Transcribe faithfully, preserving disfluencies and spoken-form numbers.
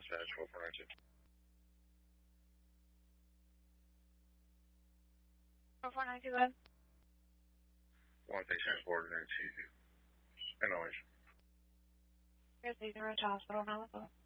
Dispatch four four nine two. four four nine two, go ahead. One patient four nine two. N O H. Here's the Roach Hospital, Malibu.